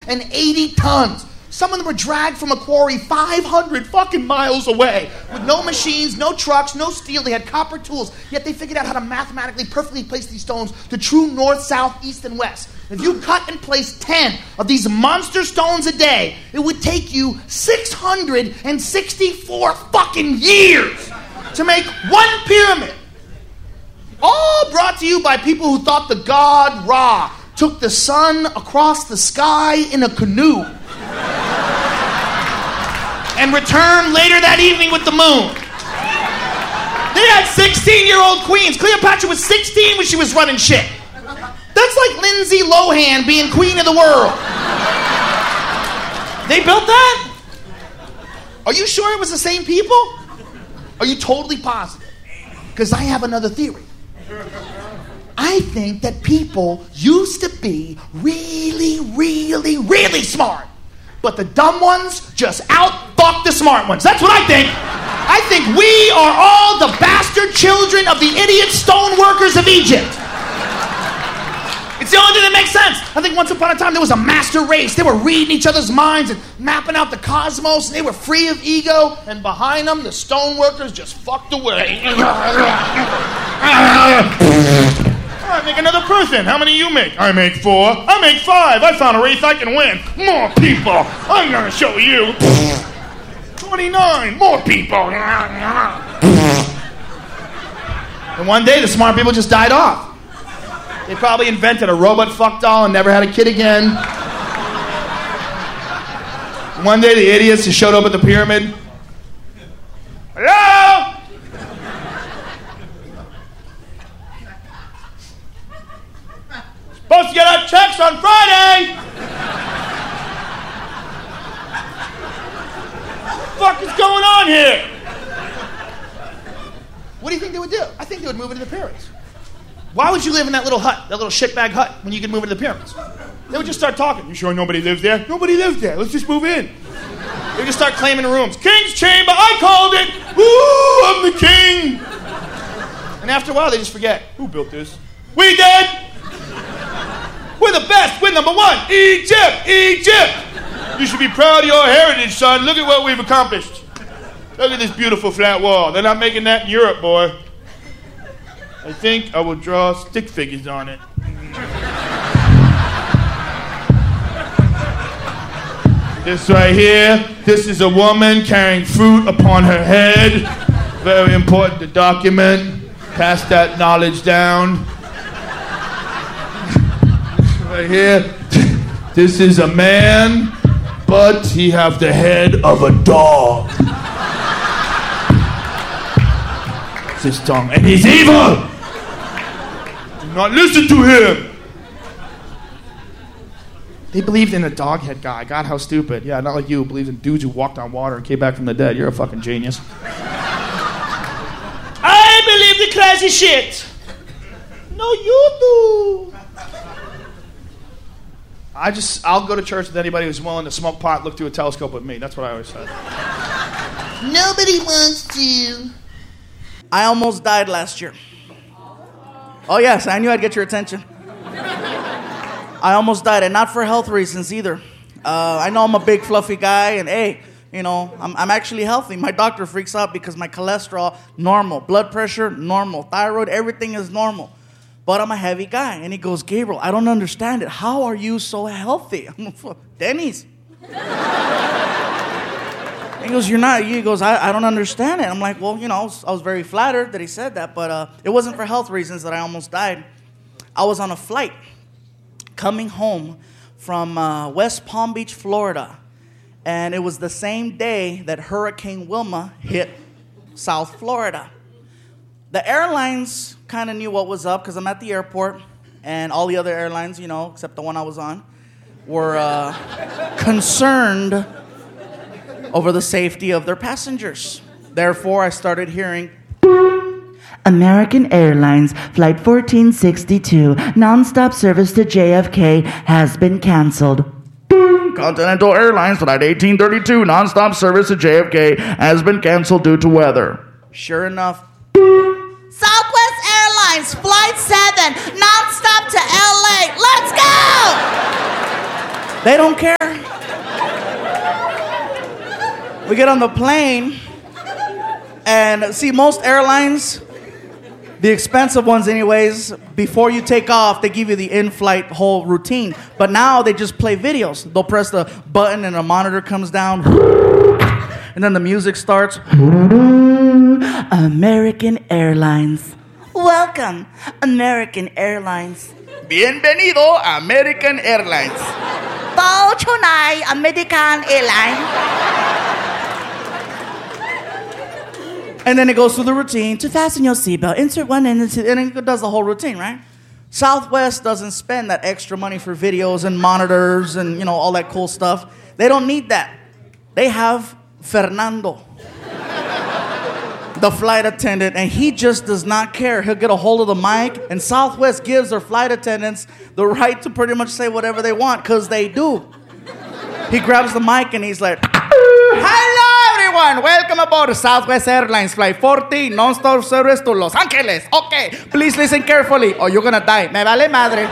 180 tons. Some of them were dragged from a quarry 500 fucking miles away with no machines, no trucks, no steel. They had copper tools, yet they figured out how to mathematically perfectly place these stones to true north, south, east, and west. If you cut and place 10 of these monster stones a day, it would take you 664 fucking years to make one pyramid. All brought to you by people who thought the god Ra took the sun across the sky in a canoe and returned later that evening with the moon. They had 16-year-old queens. Cleopatra was 16 when she was running shit. That's like Lindsay Lohan being queen of the world. They built that? Are you sure it was the same people? Are you totally positive? Because I have another theory. I think that people used to be really, really, really smart. But the dumb ones just out-fuck the smart ones. That's what I think. I think we are all the bastard children of the idiot stoneworkers of Egypt. It's the only thing that makes sense. I think once upon a time there was a master race. They were reading each other's minds and mapping out the cosmos, and they were free of ego. And behind them, the stoneworkers just fucked away. All right, make another person. How many you make? I make 4. I make 5. I found a race I can win. More people. I'm gonna show you. 29. More people. And one day, the smart people just died off. They probably invented a robot fuck doll and never had a kid again. One day, the idiots just showed up at the pyramid. Hello? Supposed to get our checks on Friday. What the fuck is going on here? What do you think they would do? I think they would move into the pyramids. Why would you live in that little hut, that little shitbag hut, when you could move into the pyramids? They would just start talking. You sure nobody lives there? Nobody lives there. Let's just move in. They would just start claiming rooms. King's Chamber, I called it. Ooh, I'm the king. And after a while, they just forget. Who built this? We did. We're the best. We're number 1. Egypt. Egypt. You should be proud of your heritage, son. Look at what we've accomplished. Look at this beautiful flat wall. They're not making that in Europe, boy. I think I will draw stick figures on it. This right here, this is a woman carrying fruit upon her head. Very important to document. Pass that knowledge down. Right here, this is a man, but he have the head of a dog. It's his tongue, and he's evil. Do not listen to him. They believed in a dog head guy. God, how stupid. Yeah, not like you who believes in dudes who walked on water and came back from the dead. You're a fucking genius. I believe the crazy shit. No, you do. I'll go to church with anybody who's willing to smoke pot, look through a telescope with me. That's what I always said. Nobody wants to. I almost died last year. Oh, yes, I knew I'd get your attention. I almost died, and not for health reasons either. I know I'm a big, fluffy guy, and hey, you know, I'm actually healthy. My doctor freaks out because my cholesterol, normal. Blood pressure, normal. Thyroid, everything is normal. But I'm a heavy guy. And he goes, Gabriel, I don't understand it. How are you so healthy? I'm like, Denny's. He goes, you're not. He goes, I don't understand it. I'm like, well, you know, I was very flattered that he said that, but it wasn't for health reasons that I almost died. I was on a flight coming home from West Palm Beach, Florida, and it was the same day that Hurricane Wilma hit South Florida. The airlines kind of knew what was up because I'm at the airport, and all the other airlines, you know, except the one I was on, were concerned over the safety of their passengers. Therefore, I started hearing, American Airlines Flight 1462, nonstop service to JFK has been canceled. Continental Airlines Flight 1832, nonstop service to JFK has been canceled due to weather. Sure enough, Southwest Airlines Flight 7, nonstop to LA. Let's go! They don't care. We get on the plane, and see, most airlines, the expensive ones anyways, before you take off, they give you the in-flight whole routine. But now they just play videos. They'll press the button and a monitor comes down, and then the music starts. American Airlines. Welcome, American Airlines. Bienvenido a American Airlines. Bao chỗ này American Airlines. And then it goes through the routine. To fasten your seatbelt, insert one and it does the whole routine, right? Southwest doesn't spend that extra money for videos and monitors and, you know, all that cool stuff. They don't need that. They have Fernando, the flight attendant, and he just does not care. He'll get a hold of the mic, and Southwest gives their flight attendants the right to pretty much say whatever they want, because they do. He grabs the mic and he's like, "Hello everyone, welcome aboard Southwest Airlines Flight 14, non-stop service to Los Angeles. Okay, please listen carefully or you're gonna die. Me vale madre."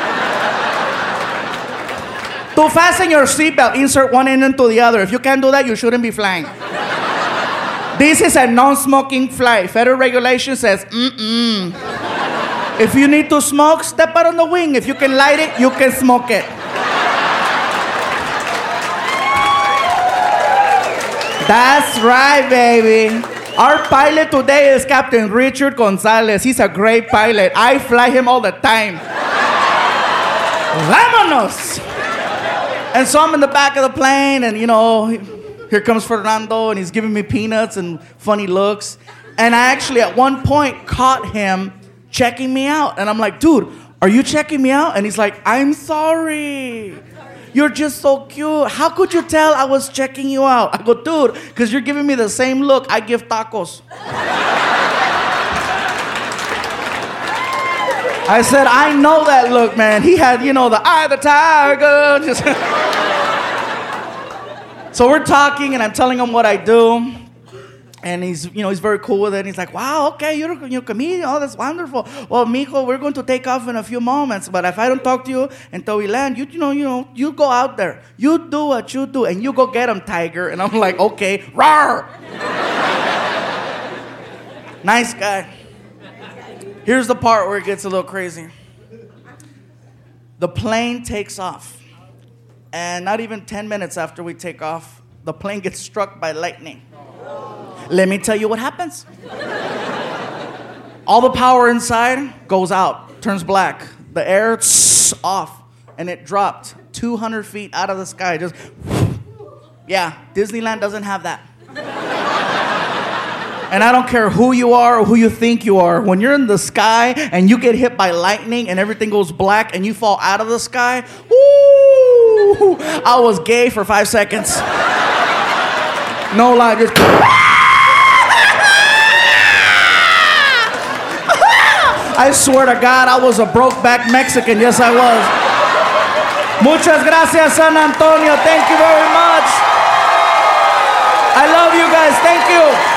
To fasten your seatbelt, insert one end into the other. If you can't do that, you shouldn't be flying. This is a non-smoking flight. Federal regulation says, If you need to smoke, step out on the wing. If you can light it, you can smoke it. That's right, baby. Our pilot today is Captain Richard Gonzalez. He's a great pilot. I fly him all the time. Vámonos! And so I'm in the back of the plane, and, you know, here comes Fernando, and he's giving me peanuts and funny looks. And I actually, at one point, caught him checking me out. And I'm like, "Dude, are you checking me out?" And he's like, "I'm sorry. You're just so cute. How could you tell I was checking you out?" I go, "Dude, because you're giving me the same look I give tacos." I said, "I know that look, man." He had, you know, the eye of the tiger. Just So we're talking, and I'm telling him what I do. And he's, you know, he's very cool with it. And he's like, "Wow, okay, you're a comedian. Oh, that's wonderful. Well, mijo, we're going to take off in a few moments. But if I don't talk to you until we land, you go out there. You do what you do, and you go get him, tiger." And I'm like, "Okay, rawr." Nice guy. Here's the part where it gets a little crazy. The plane takes off. And not even 10 minutes after we take off, the plane gets struck by lightning. Let me tell you what happens. All the power inside goes out, turns black. The air off, and it dropped 200 feet out of the sky. Just, yeah, Disneyland doesn't have that. And I don't care who you are or who you think you are. When you're in the sky and you get hit by lightning and everything goes black and you fall out of the sky, woo! I was gay for 5 seconds. No lie, just... I swear to God, I was a broke-back Mexican. Yes, I was. Muchas gracias, San Antonio. Thank you very much. I love you guys. Thank you.